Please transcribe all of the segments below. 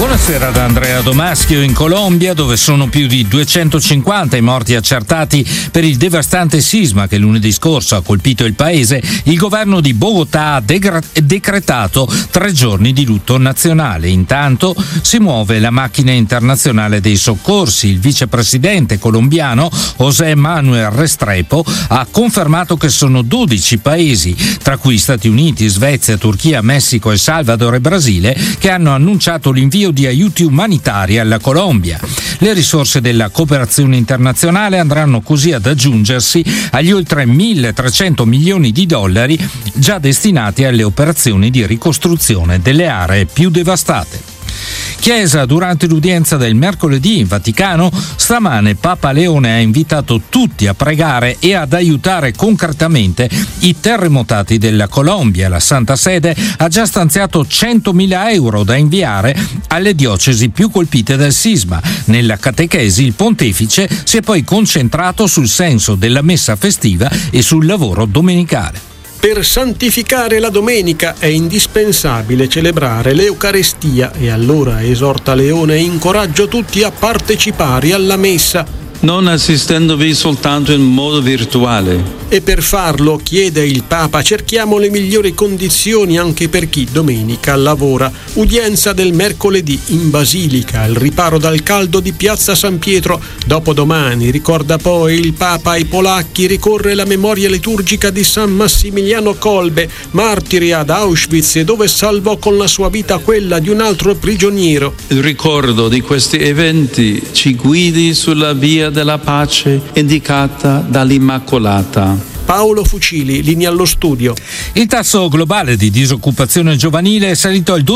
Buonasera da Andrea Domaschio. In Colombia, dove sono più di 250 i morti accertati per il devastante sisma che lunedì scorso ha colpito il paese, il governo di Bogotà ha decretato 3 giorni di lutto nazionale. Intanto si muove la macchina internazionale dei soccorsi. Il vicepresidente colombiano José Manuel Restrepo ha confermato che sono 12 paesi, tra cui Stati Uniti, Svezia, Turchia, Messico, El Salvador e Brasile, che hanno annunciato l'invio di aiuti umanitari alla Colombia. Le risorse della cooperazione internazionale andranno così ad aggiungersi agli oltre 1.300 milioni di dollari già destinati alle operazioni di ricostruzione delle aree più devastate. Chiesa, durante l'udienza del mercoledì in Vaticano, stamane Papa Leone ha invitato tutti a pregare e ad aiutare concretamente i terremotati della Colombia. La Santa Sede ha già stanziato 100.000 euro da inviare alle diocesi più colpite dal sisma. Nella catechesi il pontefice si è poi concentrato sul senso della messa festiva e sul lavoro domenicale. Per santificare la domenica è indispensabile celebrare l'Eucarestia e allora esorta Leone e incoraggio tutti a partecipare alla messa, non assistendovi soltanto in modo virtuale. E per farlo, chiede il Papa, cerchiamo le migliori condizioni anche per chi domenica lavora. Udienza del mercoledì in Basilica, al riparo dal caldo di Piazza San Pietro. Dopodomani, ricorda poi il Papa ai polacchi, ricorre la memoria liturgica di San Massimiliano Kolbe, martire ad Auschwitz, dove salvò con la sua vita quella di un altro prigioniero. Il ricordo di questi eventi ci guidi sulla via della pace indicata dall'Immacolata. Paolo Fucili, linea allo studio. Il tasso globale di disoccupazione giovanile è salito al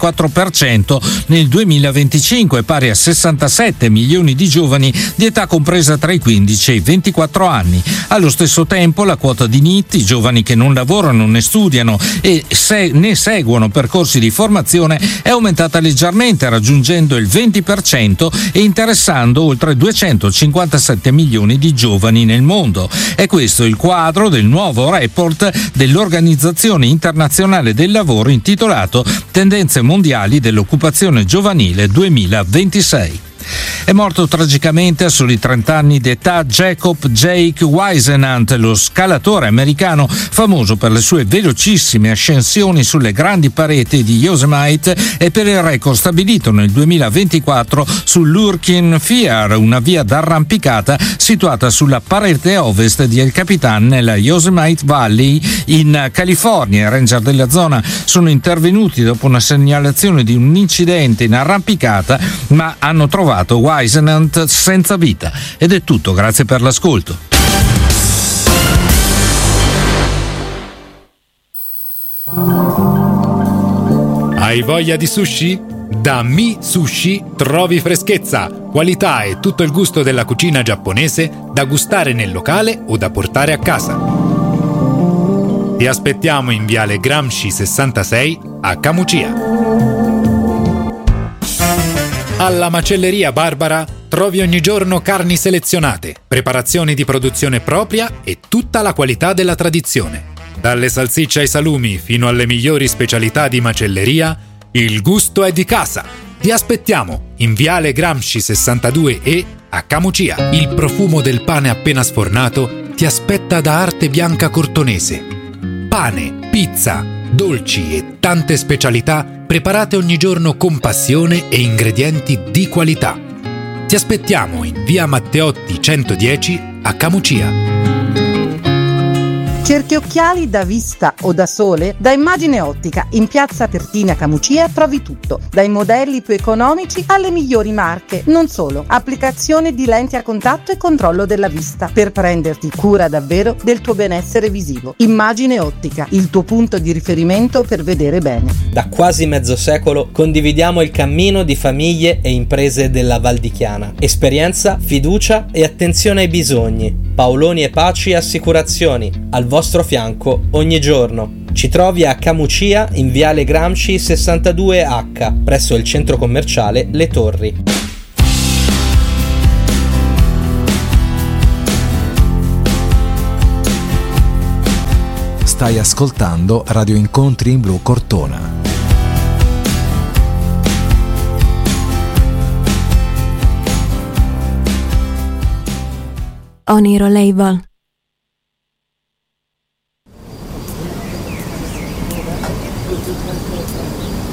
12,4% nel 2025, pari a 67 milioni di giovani di età compresa tra i 15 e i 24 anni. Allo stesso tempo la quota di NEET, i giovani che non lavorano né studiano e ne seguono percorsi di formazione, è aumentata leggermente, raggiungendo il 20% e interessando oltre 257 milioni di giovani nel mondo. È questo il quadro del nuovo report dell'Organizzazione Internazionale del Lavoro intitolato Tendenze mondiali dell'occupazione giovanile 2026. È morto tragicamente a soli 30 anni d'età Jacob Jake Wisenant, lo scalatore americano famoso per le sue velocissime ascensioni sulle grandi pareti di Yosemite e per il record stabilito nel 2024 sull'Urkin Fiar, una via d'arrampicata situata sulla parete ovest di El Capitan nella Yosemite Valley in California. I ranger della zona sono intervenuti dopo una segnalazione di un incidente in arrampicata, ma hanno trovato Wisenant senza vita. Ed è tutto, grazie per l'ascolto. Hai voglia di sushi? Da Mi Sushi trovi freschezza, qualità e tutto il gusto della cucina giapponese da gustare nel locale o da portare a casa. Ti aspettiamo in Viale Gramsci 66 a Camucia. Alla Macelleria Barbara trovi ogni giorno carni selezionate, preparazioni di produzione propria e tutta la qualità della tradizione. Dalle salsicce ai salumi fino alle migliori specialità di macelleria, il gusto è di casa. Ti aspettiamo in Viale Gramsci 62E a Camucia. Il profumo del pane appena sfornato ti aspetta da Arte Bianca Cortonese. Pane, pizza, dolci e tante specialità preparate ogni giorno con passione e ingredienti di qualità. Ti aspettiamo in via Matteotti 110 a Camucia. Cerchi occhiali da vista o da sole? Da Immagine Ottica, in piazza Pertina Camucia trovi tutto, dai modelli più economici alle migliori marche. Non solo, applicazione di lenti a contatto e controllo della vista, per prenderti cura davvero del tuo benessere visivo. Immagine Ottica, il tuo punto di riferimento per vedere bene. Da quasi mezzo secolo condividiamo il cammino di famiglie e imprese della Val di Chiana. Esperienza, fiducia e attenzione ai bisogni. Paoloni e Paci Assicurazioni, al vostro fianco ogni giorno. Ci trovi a Camucia in Viale Gramsci 62H, presso il centro commerciale Le Torri. Stai ascoltando Radio Incontri in Blu Cortona. Oniro Label.